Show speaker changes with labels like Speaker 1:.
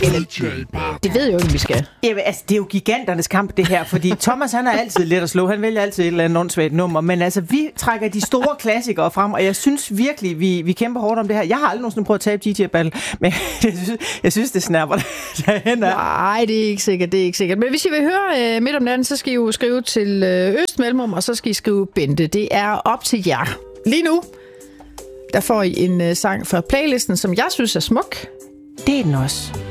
Speaker 1: Det ved jeg jo ikke, vi skal.
Speaker 2: Jamen, altså, det er jo giganternes kamp, det her, fordi Thomas, han er altid let at slå. Han vælger altid et eller andet åndssvagt nummer, men altså, vi trækker de store klassikere frem, og jeg synes virkelig, vi kæmper hårdt om det her. Jeg har aldrig nogensinde prøvet at tabe DJ-battle, men jeg synes det snapper derhen.
Speaker 1: Nej, det er ikke sikkert, Men hvis I vil høre midt om natten, så skal I jo skrive til Østmellemrum, og så skal I skrive Bente. Det er op til jer. Lige nu, der får I en sang fra playlisten, som jeg synes er smuk.
Speaker 2: Det er den også.